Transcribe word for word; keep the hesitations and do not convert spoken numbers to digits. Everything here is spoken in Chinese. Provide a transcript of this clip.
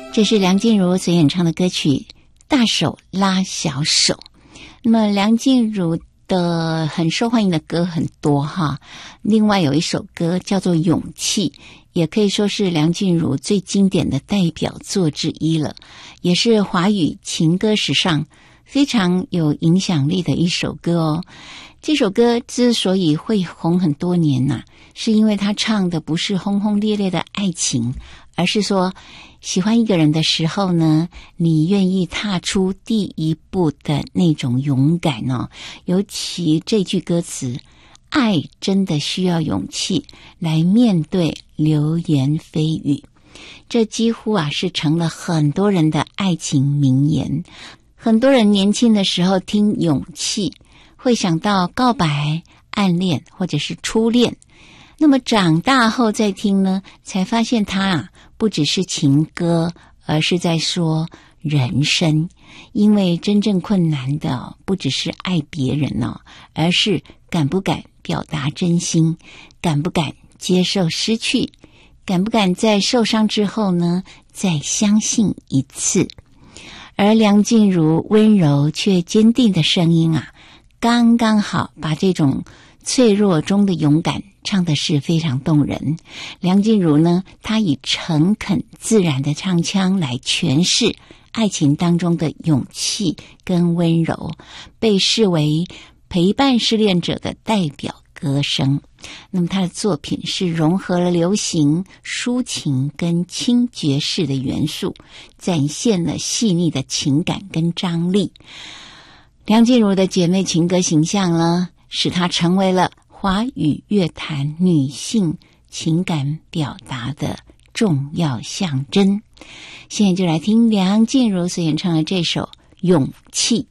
这是梁静茹所演唱的歌曲《大手拉小手》。那么梁静茹的很受欢迎的歌很多哈，另外有一首歌叫做《勇气》，也可以说是梁静茹最经典的代表作之一了，也是华语情歌史上非常有影响力的一首歌哦。这首歌之所以会红很多年呐、啊，是因为他唱的不是轰轰烈烈的爱情，而是说喜欢一个人的时候呢，你愿意踏出第一步的那种勇敢哦。尤其这句歌词，爱真的需要勇气来面对流言蜚语，这几乎啊是成了很多人的爱情名言。很多人年轻的时候听勇气，会想到告白、暗恋或者是初恋，那么长大后再听呢，才发现它啊不只是情歌，而是在说人生。因为真正困难的不只是爱别人哦，而是敢不敢表达真心，敢不敢接受失去，敢不敢在受伤之后呢再相信一次。而梁静茹温柔却坚定的声音啊，刚刚好把这种脆弱中的勇敢唱的是非常动人。梁静茹呢，她以诚恳自然的唱腔来诠释爱情当中的勇气跟温柔，被视为陪伴失恋者的代表歌声。那么她的作品是融合了流行、抒情跟轻爵士的元素，展现了细腻的情感跟张力。梁静茹的姐妹情歌形象呢，使她成为了华语乐坛女性情感表达的重要象征。现在就来听梁静茹所演唱的这首《勇气》。